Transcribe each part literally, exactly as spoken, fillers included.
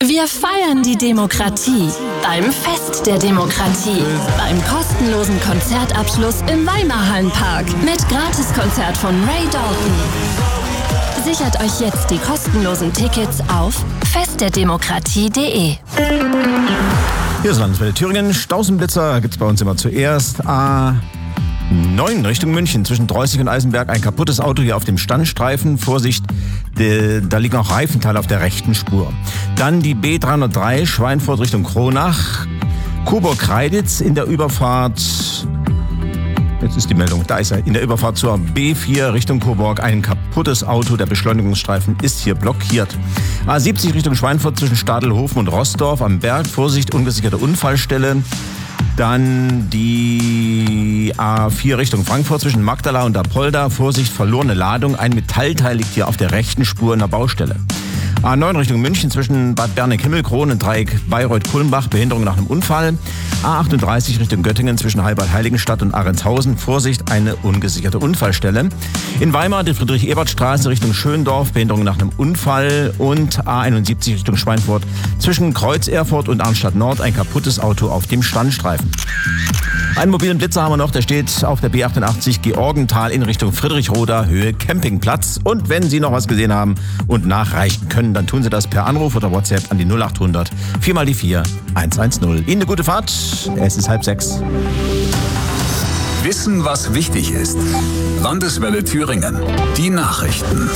Wir feiern die Demokratie beim Fest der Demokratie, beim kostenlosen Konzertabschluss im Weimarhallenpark mit Gratiskonzert von Ray Dalton. Sichert euch jetzt die kostenlosen Tickets auf festderdemokratie punkt de. Hier ist Landeswelle Thüringen. Stausenblitzer gibt es bei uns immer zuerst. A neun Richtung München, zwischen Dreußig und Eisenberg. Ein kaputtes Auto hier auf dem Standstreifen. Vorsicht, de, da liegen auch Reifenteile auf der rechten Spur. Dann die B dreihundertdrei, Schweinfurt Richtung Kronach. Coburg-Kreiditz in der Überfahrt. Jetzt ist die Meldung, da ist er. In der Überfahrt zur B vier Richtung Coburg ein kaputtes Auto. Der Beschleunigungsstreifen ist hier blockiert. A siebzig Richtung Schweinfurt zwischen Stadelhofen und Rossdorf am Berg. Vorsicht, ungesicherte Unfallstelle. Dann die A vier Richtung Frankfurt zwischen Magdala und Apolda. Vorsicht, verlorene Ladung. Ein Metallteil liegt hier auf der rechten Spur in der Baustelle. A neun Richtung München zwischen Bad Berneck-Himmelkron und Dreieck Bayreuth-Kulmbach. Behinderung nach einem Unfall. A achtunddreißig Richtung Göttingen zwischen Heilbad-Heiligenstadt und Ahrentshausen. Vorsicht, eine ungesicherte Unfallstelle. In Weimar die Friedrich-Ebert-Straße Richtung Schöndorf. Behinderung nach einem Unfall. Und A einundsiebzig Richtung Schweinfurt zwischen Kreuz-Erfurt und Arnstadt-Nord. Ein kaputtes Auto auf dem Standstreifen. Einen mobilen Blitzer haben wir noch, der steht auf der B achtundachtzig Georgenthal in Richtung Friedrichroda, Höhe Campingplatz. Und wenn Sie noch was gesehen haben und nachreichen können, dann tun Sie das per Anruf oder WhatsApp an die null achthundert vier mal die vier eins eins null. Ihnen eine gute Fahrt, es ist halb sechs. Wissen, was wichtig ist. Landeswelle Thüringen. Die Nachrichten.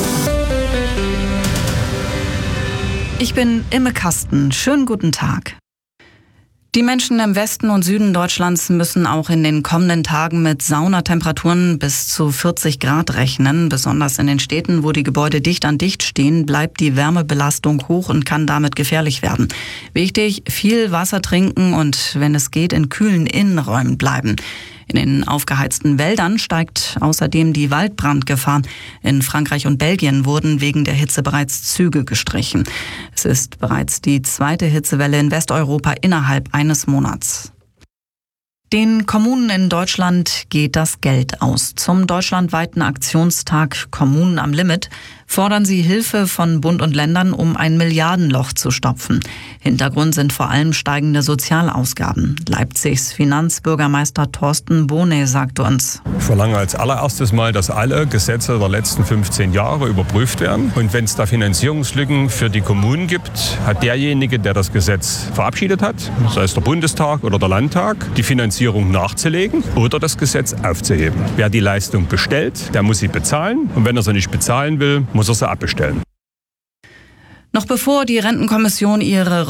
Ich bin Imme Kasten. Schönen guten Tag. Die Menschen im Westen und Süden Deutschlands müssen auch in den kommenden Tagen mit Saunatemperaturen bis zu vierzig Grad rechnen. Besonders in den Städten, wo die Gebäude dicht an dicht stehen, bleibt die Wärmebelastung hoch und kann damit gefährlich werden. Wichtig, viel Wasser trinken und, wenn es geht, in kühlen Innenräumen bleiben. In den aufgeheizten Wäldern steigt außerdem die Waldbrandgefahr. In Frankreich und Belgien wurden wegen der Hitze bereits Züge gestrichen. Es ist bereits die zweite Hitzewelle in Westeuropa innerhalb eines Monats. Den Kommunen in Deutschland geht das Geld aus. Zum deutschlandweiten Aktionstag Kommunen am Limit fordern sie Hilfe von Bund und Ländern, um ein Milliardenloch zu stopfen. Hintergrund sind vor allem steigende Sozialausgaben. Leipzigs Finanzbürgermeister Thorsten Bohne sagte uns: Ich verlange als allererstes mal, dass alle Gesetze der letzten fünfzehn Jahre überprüft werden. Und wenn es da Finanzierungslücken für die Kommunen gibt, hat derjenige, der das Gesetz verabschiedet hat, sei es der Bundestag oder der Landtag, die Finanzierung nachzulegen oder das Gesetz aufzuheben. Wer die Leistung bestellt, der muss sie bezahlen. Und wenn er sie nicht bezahlen will, muss er sie abbestellen. Noch bevor die Rentenkommission ihre